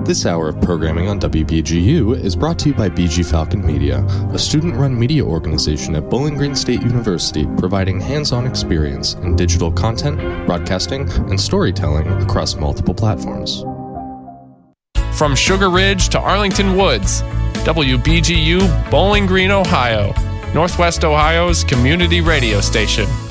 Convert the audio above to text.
This hour of programming on WBGU is brought to you by BG Falcon Media, a student-run media organization at Bowling Green State University providing hands-on experience in digital content, broadcasting, and storytelling across multiple platforms. From Sugar Ridge to Arlington Woods, WBGU, Bowling Green, Ohio, Northwest Ohio's community radio station.